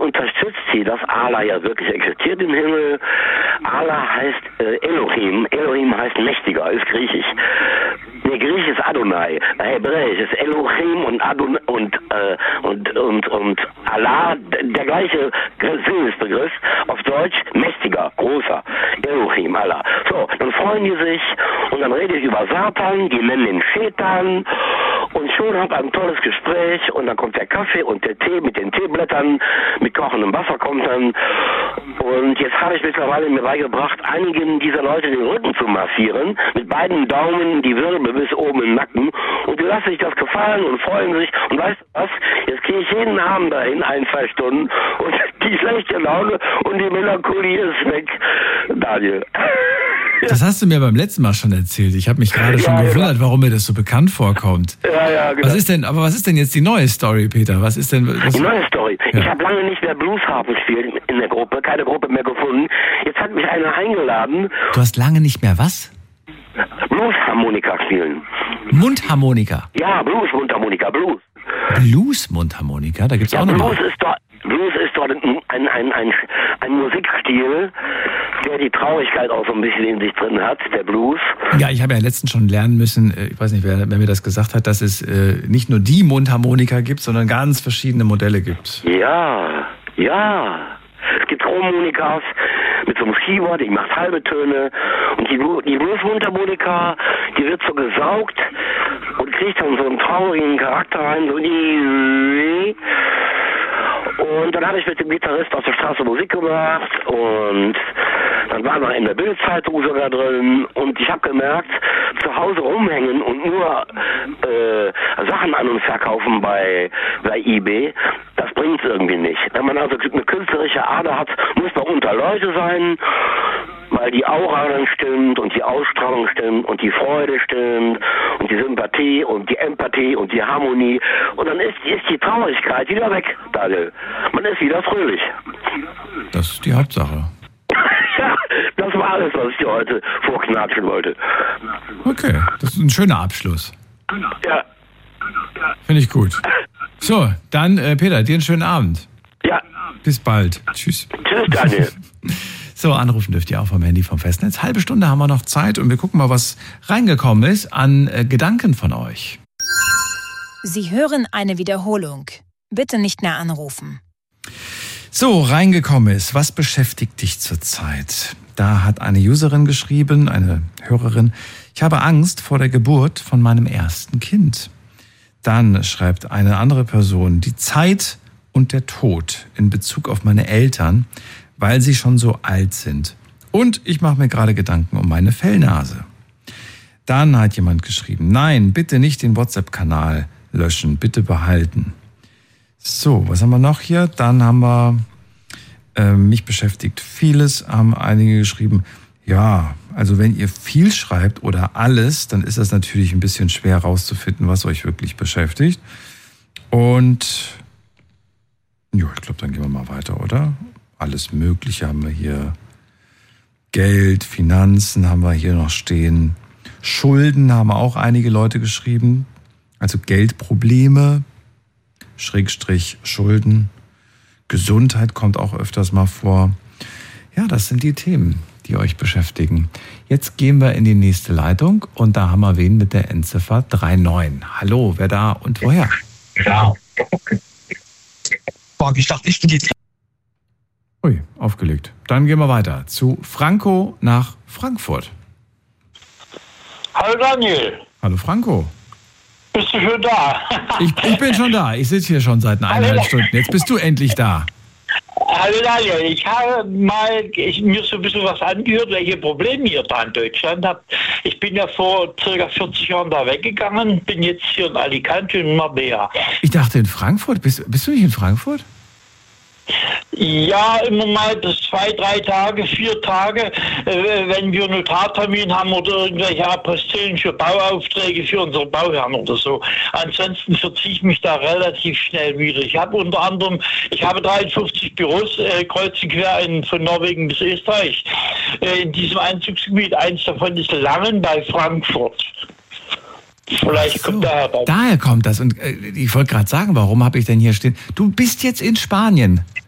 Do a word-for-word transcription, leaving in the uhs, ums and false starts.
unterstützt sie, dass Allah ja wirklich existiert im Himmel. Allah heißt äh, Elohim. Elohim heißt mächtiger, ist griechisch. Nee, griechisch ist Adonai. Hebräisch ist Elohim und Adonai und, äh, und, und, und Allah, der gleiche Sinnesbegriff. Auf Deutsch mächtiger, großer. Elohim, Allah. So, dann freuen die sich und dann rede ich über Satan, die nennen ihn Shetan und schon hat ein tolles Gespräch und dann kommt der Kaffee und der Tee mit den Teeblättern, mit kochendem Wasser kommt dann und jetzt habe ich mittlerweile mir beigebracht, einigen dieser Leute den Rücken zu massieren, mit beiden Daumen die Wirbel bis oben im Nacken und die lassen sich das gefallen und freuen sich und weißt du was, jetzt gehe ich jeden Abend dahin, ein, zwei Stunden und die schlechte Laune und die Melancholie ist weg, Daniel. Das hast du mir beim letzten Mal schon erzählt. Ich habe mich gerade schon ja, gewundert, warum mir das so bekannt vorkommt. Ja, ja, genau. Was ist denn, aber was ist denn jetzt die neue Story, Peter? Was ist denn? Was? Die neue Story. Ja. Ich habe lange nicht mehr Bluesharfen gespielt in der Gruppe, keine Gruppe mehr gefunden. Jetzt hat mich einer eingeladen. Du hast lange nicht mehr was? Bluesharmonika spielen. Mundharmonika? Ja, Blues-Mundharmonika, Blues. Blues-Mundharmonika? Da gibt's ja, auch noch Blues mal. ist dort, Blues ist dort ein, ein, ein, ein, ein Musikstil, der die Traurigkeit auch so ein bisschen in sich drin hat, der Blues. Ja, ich habe ja letztens schon lernen müssen, ich weiß nicht, wer, wer mir das gesagt hat, dass es äh, nicht nur die Mundharmonika gibt, sondern ganz verschiedene Modelle gibt. Ja, ja. Es gibt Chromonikas mit so einem Keyboard, die macht halbe Töne. Und die, die Blues-Mundharmonika, die wird so gesaugt und kriegt dann so einen traurigen Charakter rein, so und dann habe ich mit dem Gitarrist aus der Straße Musik gemacht und dann waren wir in der Bildzeitung sogar drin und ich habe gemerkt, zu Hause rumhängen und nur äh, Sachen an und verkaufen bei, bei eBay, das bringt es irgendwie nicht. Wenn man also eine künstlerische Ader hat, muss man unter Leute sein, weil die Aura dann stimmt und die Ausstrahlung stimmt und die Freude stimmt und die Sympathie und die Empathie und die Harmonie und dann ist, ist die Traurigkeit wieder weg, Daniel. Man ist wieder fröhlich. Das ist die Hauptsache. Ja, das war alles, was ich dir heute vorknatschen wollte. Okay, das ist ein schöner Abschluss. Ja. Finde ich gut. So, dann äh, Peter, dir einen schönen Abend. Ja. Bis bald. Tschüss. Tschüss, Daniel. So, anrufen dürft ihr auch vom Handy vom Festnetz. Halbe Stunde haben wir noch Zeit und wir gucken mal, was reingekommen ist an äh, Gedanken von euch. Sie hören eine Wiederholung. Bitte nicht mehr anrufen. So, reingekommen ist. Was beschäftigt dich zurzeit? Da hat eine Userin geschrieben, eine Hörerin, ich habe Angst vor der Geburt von meinem ersten Kind. Dann schreibt eine andere Person, die Zeit und der Tod in Bezug auf meine Eltern, weil sie schon so alt sind. Und ich mache mir gerade Gedanken um meine Fellnase. Dann hat jemand geschrieben, nein, bitte nicht den WhatsApp-Kanal löschen, bitte behalten. So, was haben wir noch hier? Dann haben wir, äh, mich beschäftigt vieles, haben einige geschrieben, ja, also wenn ihr viel schreibt oder alles, dann ist das natürlich ein bisschen schwer rauszufinden, was euch wirklich beschäftigt. Und ja, ich glaube, dann gehen wir mal weiter, oder? Alles Mögliche haben wir hier. Geld, Finanzen haben wir hier noch stehen. Schulden haben auch einige Leute geschrieben. Also Geldprobleme, Schrägstrich Schulden. Gesundheit kommt auch öfters mal vor. Ja, das sind die Themen, die euch beschäftigen. Jetzt gehen wir in die nächste Leitung und da haben wir wen mit der Endziffer drei neun. Hallo, wer da und woher? Ja. Ich dachte, ich bin die... Ui, aufgelegt. Dann gehen wir weiter zu Franco nach Frankfurt. Hallo Daniel. Hallo Franco. Bist du schon da? ich, ich bin schon da. Ich sitze hier schon seit eineinhalb Stunden. Jetzt bist du endlich da. Hallo Daniel. Ich habe mal ich, mir so ein bisschen was angehört, welche Probleme ihr da in Deutschland habt. Ich bin ja vor circa vierzig Jahren da weggegangen, bin jetzt hier in Alicante und Marbella. Ich dachte in Frankfurt. Bist, bist du nicht in Frankfurt? Ja, immer mal das zwei, drei Tage, vier Tage, äh, wenn wir Notartermin haben oder irgendwelche Apostillen für Bauaufträge für unsere Bauherren oder so. Ansonsten verziehe ich mich da relativ schnell wieder. Ich habe unter anderem, ich habe dreiundfünfzig Büros äh, kreuz und quer in, von Norwegen bis Österreich. Äh, in diesem Einzugsgebiet, eins davon ist Langen bei Frankfurt. Vielleicht so, kommt daher. Daher kommt das. Und äh, ich wollte gerade sagen, warum habe ich denn hier stehen? Du bist jetzt in Spanien.